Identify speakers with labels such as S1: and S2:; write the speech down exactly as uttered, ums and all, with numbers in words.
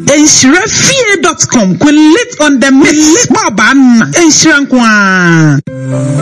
S1: enhyira fie dot com. Click on the miss Baba enhyira nkwa.